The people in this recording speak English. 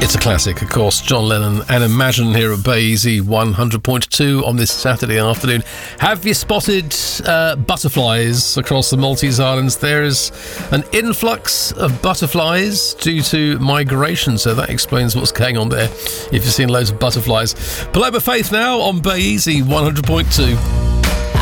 It's a classic, of course. John Lennon and Imagine here at Bay Easy 100.2 on this Saturday afternoon. Have you spotted butterflies across the Maltese Islands? There is an influx of butterflies due to migration, so that explains what's going on there if you've seen loads of butterflies. Paloma Faith now on Bay Easy 100.2.